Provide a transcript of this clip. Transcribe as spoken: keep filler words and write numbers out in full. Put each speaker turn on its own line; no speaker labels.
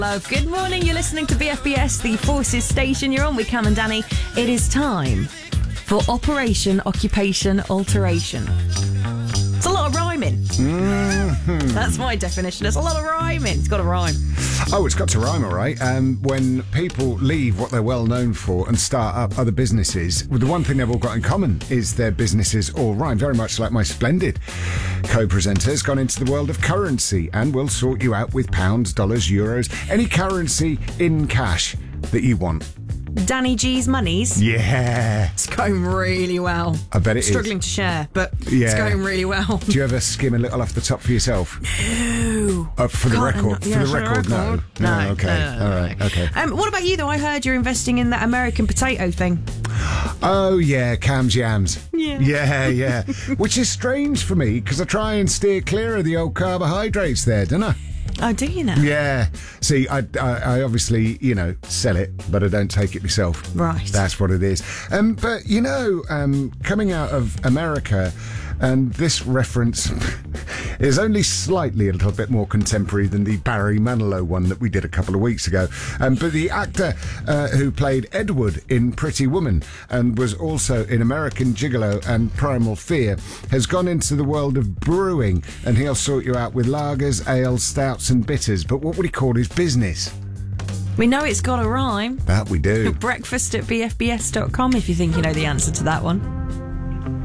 Love. Good morning. You're listening to B F B S, the Forces station. You're on with Cam and Danny. It is time for Operation Occupation Alteration. It's a lot of rhyming.
Mm-hmm.
That's my definition. It's a lot of rhyming. It's got to rhyme.
Oh, it's got to rhyme, all right. Um, when people leave what they're well known for and start up other businesses, well, the one thing they've all got in common is their businesses all rhyme. Very much like my splendid co-presenter has gone into the world of currency and will sort you out with pounds, dollars, euros, any currency in cash that you want.
Danny G's Monies.
Yeah.
It's going really well.
I bet it
Struggling
is.
to share, but
Yeah.
it's going really well.
Do you ever skim a little off the top for yourself?
No.
Uh, for the
Can't-
record?
yeah,
for the record, no.
No.
okay.
No, no,
all
no,
right,
no.
okay.
Um, what about you, though? I heard you're investing in that American potato thing.
Oh, yeah, Cam's Yams.
Yeah.
Yeah, yeah. Which is strange for me because I try and steer clear of the old carbohydrates there, don't I?
Oh, do you now?
Yeah. See, I, I, I obviously, you know, sell it, but I don't take it myself.
Right.
That's what it is. Um, but, you know, um, coming out of America, and this reference is only slightly a little bit more contemporary than the Barry Manilow one that we did a couple of weeks ago. Um, but the actor uh, who played Edward in Pretty Woman and was also in American Gigolo and Primal Fear has gone into the world of brewing, and he'll sort you out with lagers, ales, stouts and bitters. But what would he call his business?
We know it's got a rhyme.
That we do.
Breakfast at b f b s dot com if you think you know the answer to that one.